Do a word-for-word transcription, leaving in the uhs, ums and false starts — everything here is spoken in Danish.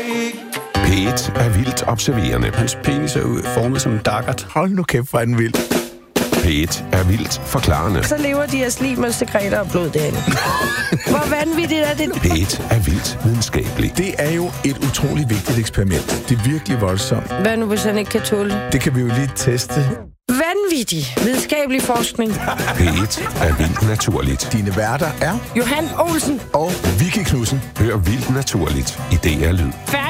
P et er vildt observerende. Hans penis er jo formet som en daggert. Hold nu kæft, hvor er den vild. P et er vildt forklarende. Så lever de af slim og sekreter og blod derinde. Hvor vanvittigt er det? P et er vildt videnskabeligt. Det er jo et utroligt vigtigt eksperiment. Det er virkelig voldsomt. Hvad nu, hvis han ikke kan tåle det? Det kan vi jo lige teste. Vanvittig videnskabelig forskning. P et er vildt naturligt. Dine værter er Johan Olsen. og Vicky Knudsen. Hør vildt naturligt i D R Lyd.